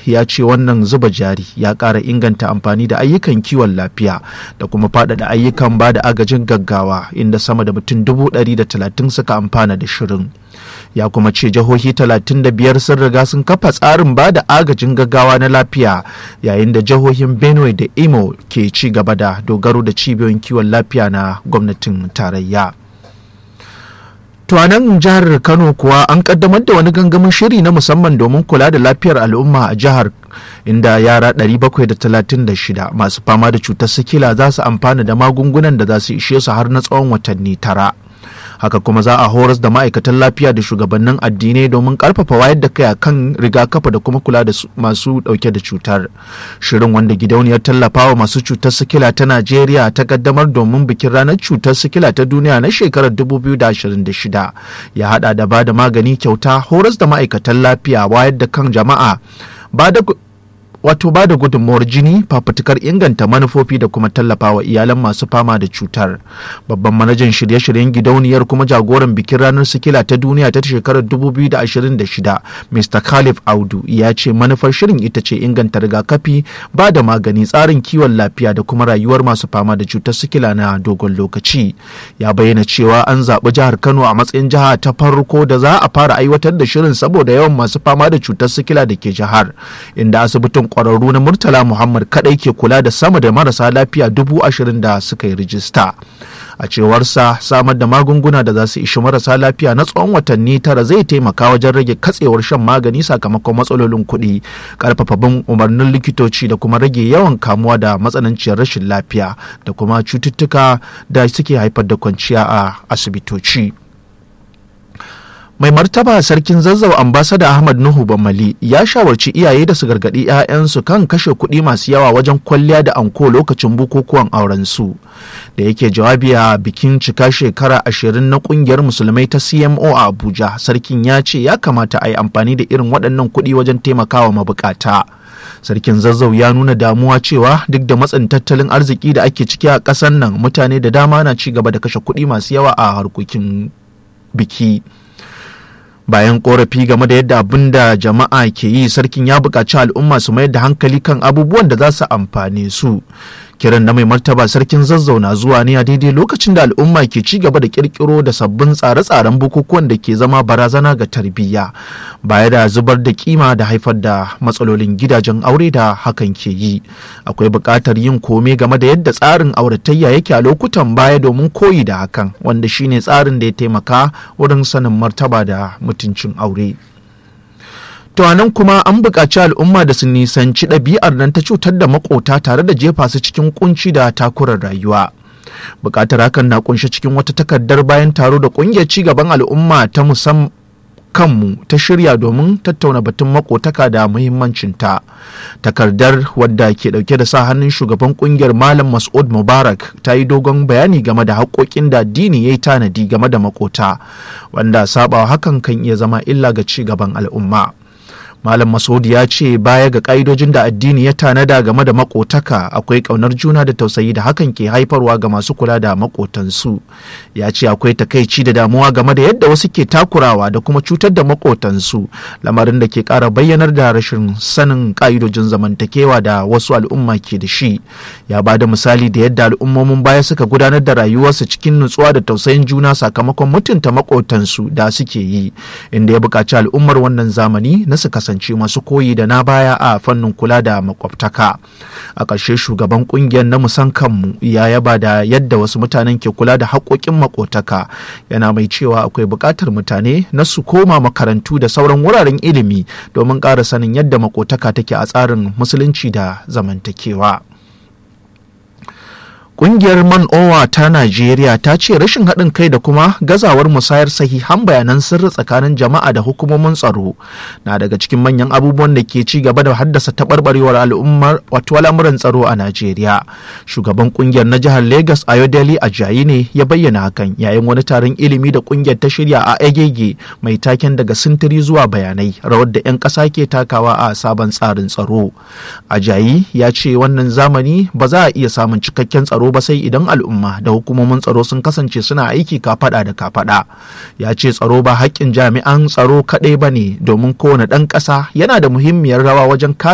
ya ce wannan zuba jari ya ƙara inganta amfani da ayyukan kiwon lafiya da kuma faɗaɗa ayyukan ba da agajin gaggawa inda sama da mutum 130 suka amfana da shirin. Ya kuma ce jihohi 35 sun riga sun kafa tsarin ba da agajin gaggawa na lafiya yayin da jihohin Benue da Imo ke ci gaba da dogaro da cibiyoyin kiwon lafiya na gwamnatin tarayya. To a nan jihar Kano kuwa an kaddamar da wani gangamin shiri na musamman domin kula da lafiyar al'umma a jihar inda yara 736 masu fama da cutar sikila za su amfana da magungunan da za su ishe su har na tsawon watanni 9. Haka kuma za a horas da ma'aikatan lafiya da shugabannin addinai domin karfafa wayar da kai kan rigakafi da kuma kula da masu dauke da cutar. Shirin wanda gidauniyar tallafawa masu cutar sikila ta Najeriya ta kaddamar domin bikin ranar cutar sikila ta duniya na shekarar 2026 ya hada da ba da magani kyauta, horas da ma'aikatan lafiya, wayar da kan jama'a, ba da gudunmawar jini, fafutukar inganta manufofi da kuma tallafawa iyalan masu fama da cutar. Babban manajan shirye-shiryen gidauniyar kuma jagoran bikin ranar sikila ta duniya ta shekarar 2026 Mr. Khalif Audu ya ce manufar shirin ita ce inganta rigakafi, ba da magani, tsarin kiwon lafiya da kuma rayuwar masu fama da cutar sikila na dogon lokaci. Ya bayyana cewa an zaɓi jihar Kano a matsayin jiha ta farko da za a fara aiwatar da shirin saboda yawan masu fama da cutar sikila da ke jihar, inda asibitin kwararru na Murtala Muhammad kadai ke kula da sama da marasa lafiya 20,000 da suka yi rijista. A cewarsa samar da magunguna da za su ishi marasa lafiya na tsawon watanni 9 zai taimaka wajen rage katsewar shan magani sakamakon matsalolin kuɗi, ƙarfafa bin umarnin likitoci da kuma rage yawan kamuwa da matsananciyar rashin lafiya da kuma cututtuka da suke haifar da kwanciya a asibitoci. Mai martaba sarkin Zazzau ambasada Ahmad Nuhu Bamali ya shawarci iyaye da su gargaɗi 'ya'yansu kan kashe kuɗi masu yawa wajen kwalliya da anko lokacin bukukuwan aurensu. Da yake jawabi a bikin cika shekara 20 na ƙungiyar musulmai ta CMO a Abuja, sarkin ya ce ya kamata a yi amfani da irin waɗannan kuɗi wajen taimakawa mabukata. Sarkin Zazzau ya nuna damuwa cewa duk da matsin tattalin arziki da ake ciki a ƙasar nan, mutane da dama na ci gaba da kashe kuɗi masu yawa a harkokin biki. Bayan korafi game da yadda abin da jama'a ke yi, sarkin ya buƙaci al'umma su mayar da hankali kan abubuwan da za su amfane su. Kiran na mai martaba sarkin Zazzau na zuwa ne a daidai lokacin da al'umma ke ci gaba da kirkiro da sabbin tsare-tsaren bukukuwan da ke zama barazana ga tarbiyya, baya da zubar da kima da haifar da matsalolin gidajen aure da hakan ke yi. Akwai buƙatar yin kome game da yadda tsarin auratayya yake a lokutan baya domin koyi da hakan, wanda shine tsarin da ya taimaka wurin sanin martaba da mutuncin aure. To nan kuma an buƙaci al'umma da su nisanci ɗabi'ar nan ta cutar da maƙota tare da jefa su cikin kunci da takurar rayuwa. Buƙatar hakan na kunshe cikin wata takardar bayan taro da ƙungiyar cigaban al'umma ta kanmu ta shirya domin tattauna batun maƙotaka da muhimmancinta. Takardar, wadda ke ɗauke da sa hannun shugaban ƙungiyar Malam Mas'ud Mubarak, ta yi dogon bayani game da haƙoƙin da addini ya yi tanadi game da maƙota, wanda saɓawa hakan kan iya zama illa ga cigaban al'umma. Malam Masaudi ya ce baya ga ƙa'idojin da addini ya tanada game da makotaka, akwai ƙaunar juna da tausayi da hakan ke haifarwa ga masu kula da makotansu. Ya ce akwai takaici da damuwa game da yadda wasu ke takurawa da kuma cutar da makotansu, lamarin da ke ƙara bayyanar da rashin sanin ƙa'idojin zamantakewa da wasu al'umma ke da shi. Ya ba da misali da yadda al'ummomin baya suka gudanar da rayuwarsu cikin nutsuwa da tausayin juna sakamakon mutunta makotansu da suke yi, inda ya buƙaci al'ummar wannan zamani na su kasance masu koyi da na baya a fannin kula da makwabtaka. A ƙarshe, shugaban ƙungiyar na musan kanmu ya yaba da yadda wasu mutanen ke kula da haƙoƙin makwabtaka, yana mai cewa akwai buƙatar mutane na su koma makarantu da sauran wuraren ilimi domin ƙara sanin yadda makwabtaka take a tsarin musulunci da zamantakewa. Ƙungiyar Man-Owa ta Najeriya ta ce rashin haɗin kai da kuma gazawar musayar sahihan bayanan sirri tsakanin jama'a da hukumomin tsaro na daga cikin manyan abubuwan da ke ci gaba da haddasa taɓarɓarewar al'amuran tsaro a Najeriya. Shugaban ƙungiyar na jihar Lagos Ayodele Ajayi ne ya bayyana hakan yayin wani taron ilimi da ƙungiyar ta shirya a Agege mai taken daga sintiri zuwa bayanai, rawar da 'yan ƙasa ke takawa a sabon tsarin tsaro. Ajayi ya ce wannan zamani ba za a iya samun cikakken tsaro ba sai idan al'umma da hukumomin tsaro sun kasance suna aiki kafada da kafada. Ya ce tsaro ba haƙƙin jami'an tsaro kaɗai ba ne, domin kowane ɗan ƙasa yana da muhimmiyar rawa wajen kare